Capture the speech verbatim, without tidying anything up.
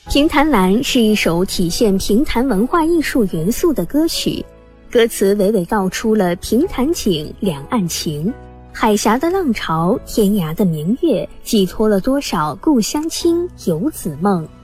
评弹蓝是一首体现评弹文化艺术元素的歌曲，歌词娓娓道出了评弹景、两岸情，海峡的浪潮，天涯的明月，寄托了多少故乡亲游子梦。